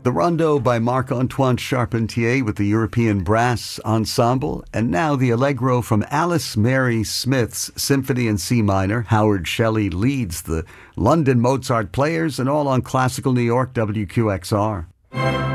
The Rondo by Marc-Antoine Charpentier with the European Brass Ensemble, and now the Allegro from Alice Mary Smith's Symphony in C minor. Howard Shelley leads the London Mozart Players, and all on Classical New York WQXR.